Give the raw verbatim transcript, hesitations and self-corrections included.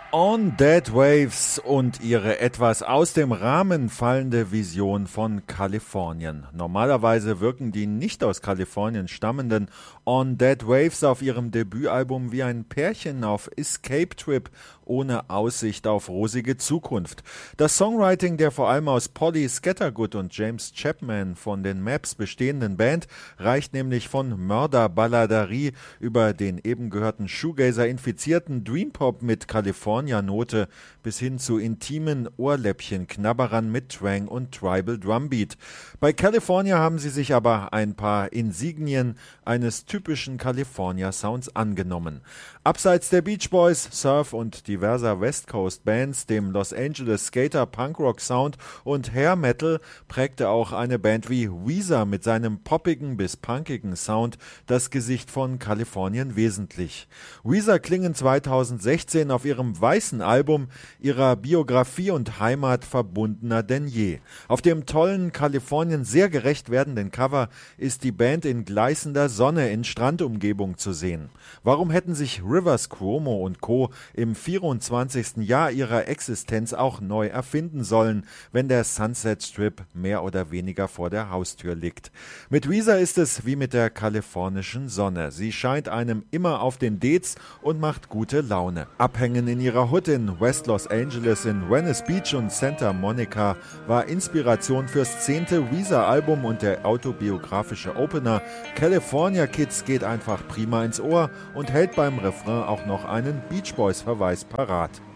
On Dead Waves und ihre etwas aus dem Rahmen fallende Vision von Kalifornien. Normalerweise wirken die nicht aus Kalifornien stammenden On Dead Waves auf ihrem Debütalbum wie ein Pärchen auf Escape Trip ohne Aussicht auf rosige Zukunft. Das Songwriting der vor allem aus Polly Scattergood und James Chapman von den Maps bestehenden Band reicht nämlich von Mörderballaderie über den eben gehörten Shoegazer-infizierten Dreampop mit California-Note bis hin zu intimen Ohrläppchenknabberern mit Twang und Tribal Drumbeat. Bei California haben sie sich aber ein paar Insignien eines typischen California-Sounds angenommen. Abseits der Beach Boys, Surf und diverser West Coast Bands, dem Los Angeles Skater Punkrock Sound und Hair Metal prägte auch eine Band wie Weezer mit seinem poppigen bis punkigen Sound das Gesicht von Kalifornien wesentlich. Weezer klingen zweitausendsechzehn auf ihrem weißen Album ihrer Biografie und Heimat verbundener denn je. Auf dem tollen Kalifornien sehr gerecht werdenden Cover ist die Band in gleißender Sonne in Strandumgebung zu sehen. Warum hätten sich Rivers Cuomo und Co. im vierundzwanzigsten Jahr ihrer Existenz auch neu erfinden sollen, wenn der Sunset Strip mehr oder weniger vor der Haustür liegt? Mit Weezer ist es wie mit der kalifornischen Sonne. Sie scheint einem immer auf den Dates und macht gute Laune. Abhängen in ihrer Hut in West Los Angeles, in Venice Beach und Santa Monica war Inspiration fürs zehnte Weezer-Album und der autobiografische Opener California Kids geht einfach prima ins Ohr und hält beim Refrain auch noch einen Beach Boys-Verweis parat.